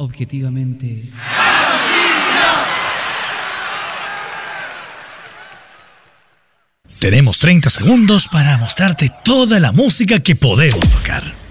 objetivamente. Tenemos 30 segundos para mostrarte toda la música que podemos tocar.